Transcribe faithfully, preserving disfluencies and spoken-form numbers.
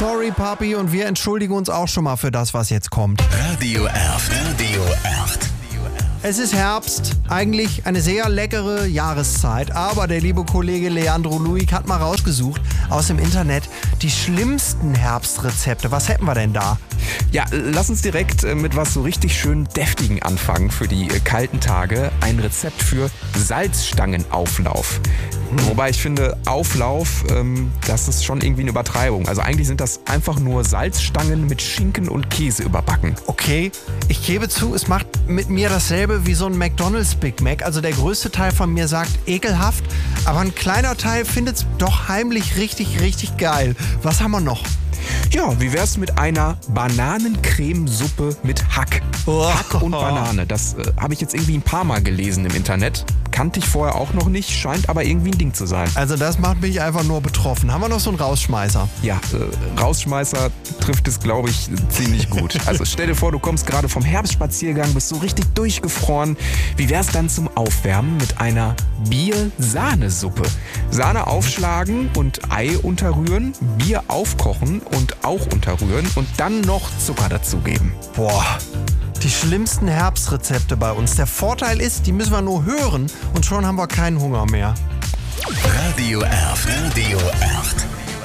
Sorry, Papi, und wir entschuldigen uns auch schon mal für das, was jetzt kommt. Radio Erft. Radio Erft. Es ist Herbst, eigentlich eine sehr leckere Jahreszeit, aber der liebe Kollege Leandro Luik hat mal rausgesucht aus dem Internet die schlimmsten Herbstrezepte. Was hätten wir denn da? Ja, lass uns direkt mit was so richtig schön Deftigen anfangen für die kalten Tage. Ein Rezept für Salzstangenauflauf. Hm. Wobei ich finde, Auflauf, ähm, das ist schon irgendwie eine Übertreibung. Also eigentlich sind das einfach nur Salzstangen mit Schinken und Käse überbacken. Okay, ich gebe zu, es macht mit mir dasselbe wie so ein McDonald's Big Mac. Also der größte Teil von mir sagt ekelhaft, aber ein kleiner Teil findet es doch heimlich richtig, richtig geil. Was haben wir noch? Ja, wie wär's mit einer Bananencremesuppe mit Hack? Oh. Hack und Banane, das äh, habe ich jetzt irgendwie ein paar Mal gelesen im Internet. Kannte ich vorher auch noch nicht, scheint aber irgendwie ein Ding zu sein. Also das macht mich einfach nur betroffen. Haben wir noch so einen Rausschmeißer? Ja, äh, Rausschmeißer trifft es, glaube ich, ziemlich gut. Also stell dir vor, du kommst gerade vom Herbstspaziergang, bist so richtig durchgefroren. Wie wär's dann zum Aufwärmen mit einer Bier-Sahnesuppe? Sahne aufschlagen und Ei unterrühren, Bier aufkochen und auch unterrühren und dann noch Zucker dazugeben. Boah, die schlimmsten Herbstrezepte bei uns. Der Vorteil ist, die müssen wir nur hören und schon haben wir keinen Hunger mehr. Radio Erft. Radio Erft.